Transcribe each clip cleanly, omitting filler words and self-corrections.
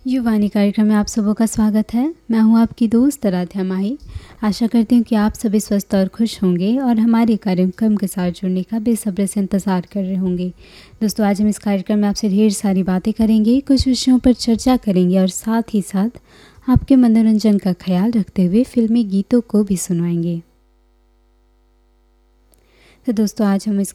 युवानी कार्यक्रम में आप सबों का स्वागत है। मैं हूं आपकी दोस्त आराध्या माही। आशा करती हूं कि आप सभी स्वस्थ और खुश होंगे और हमारे कार्यक्रम के साथ जुड़ने का बेसब्री से इंतज़ार कर रहे होंगे। दोस्तों, आज हम इस कार्यक्रम में आपसे ढेर सारी बातें करेंगे, कुछ विषयों पर चर्चा करेंगे और साथ ही साथ आपके मनोरंजन का ख्याल रखते हुए फिल्मी गीतों को भी सुनवाएंगे। तो दोस्तों,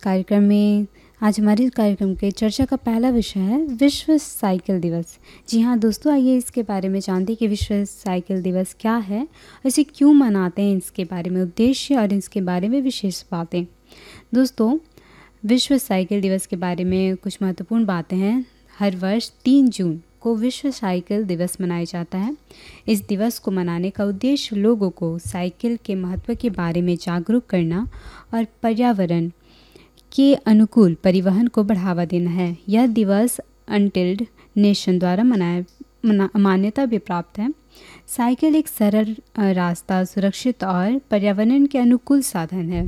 आज हमारे कार्यक्रम के चर्चा का पहला विषय है विश्व साइकिल दिवस। जी हाँ दोस्तों, आइए इसके बारे में जानते हैं कि विश्व साइकिल दिवस क्या है, इसे क्यों मनाते हैं, इसके बारे में उद्देश्य और इसके बारे में विशेष बातें। दोस्तों, विश्व साइकिल दिवस के बारे में कुछ महत्वपूर्ण बातें हैं। हर वर्ष 3 जून को विश्व साइकिल दिवस मनाया जाता है। इस दिवस को मनाने का उद्देश्य लोगों को साइकिल के महत्व के बारे में जागरूक करना और पर्यावरण के अनुकूल परिवहन को बढ़ावा देना है। यह दिवस अनटिल्ड नेशन द्वारा मान्यता भी प्राप्त है। साइकिल एक सरल रास्ता, सुरक्षित और पर्यावरण के अनुकूल साधन है।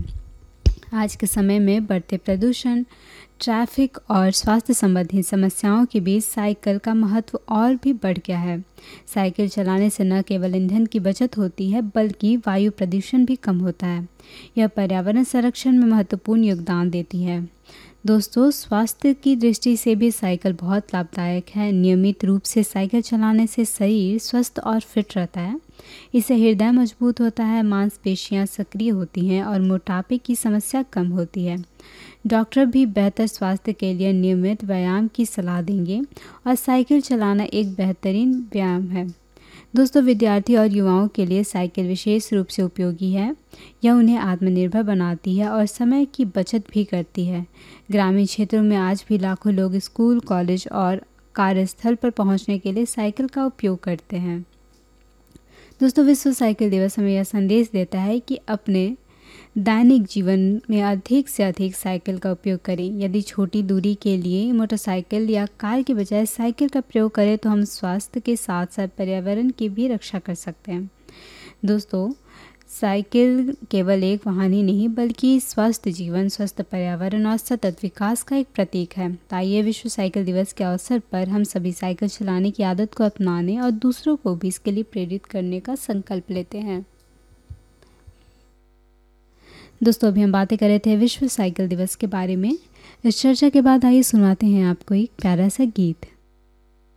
आज के समय में बढ़ते प्रदूषण, ट्रैफिक और स्वास्थ्य संबंधी समस्याओं के बीच साइकिल का महत्व और भी बढ़ गया है। साइकिल चलाने से न केवल ईंधन की बचत होती है बल्कि वायु प्रदूषण भी कम होता है। यह पर्यावरण संरक्षण में महत्वपूर्ण योगदान देती है। दोस्तों, स्वास्थ्य की दृष्टि से भी साइकिल बहुत लाभदायक है। नियमित रूप से साइकिल चलाने से शरीर स्वस्थ और फिट रहता है। इससे हृदय मजबूत होता है, मांसपेशियां सक्रिय होती हैं और मोटापे की समस्या कम होती है। डॉक्टर भी बेहतर स्वास्थ्य के लिए नियमित व्यायाम की सलाह देंगे और साइकिल चलाना एक बेहतरीन व्यायाम है। दोस्तों, विद्यार्थी और युवाओं के लिए साइकिल विशेष रूप से उपयोगी है। यह उन्हें आत्मनिर्भर बनाती है और समय की बचत भी करती है। ग्रामीण क्षेत्रों में आज भी लाखों लोग स्कूल, कॉलेज और कार्यस्थल पर पहुंचने के लिए साइकिल का उपयोग करते हैं। दोस्तों, विश्व साइकिल दिवस हमें यह संदेश देता है कि अपने दैनिक जीवन में अधिक से अधिक साइकिल का उपयोग करें। यदि छोटी दूरी के लिए मोटरसाइकिल या कार के बजाय साइकिल का प्रयोग करें तो हम स्वास्थ्य के साथ साथ पर्यावरण की भी रक्षा कर सकते हैं। दोस्तों, साइकिल केवल एक वाहन ही नहीं बल्कि स्वस्थ जीवन, स्वस्थ पर्यावरण और सतत विकास का एक प्रतीक है। आइए विश्व साइकिल दिवस के अवसर पर हम सभी साइकिल चलाने की आदत को अपनाने और दूसरों को भी इसके लिए प्रेरित करने का संकल्प लेते हैं। दोस्तों, अभी हम बातें कर रहे थे विश्व साइकिल दिवस के बारे में। इस चर्चा के बाद आइए सुनाते हैं आपको एक प्यारा सा गीत।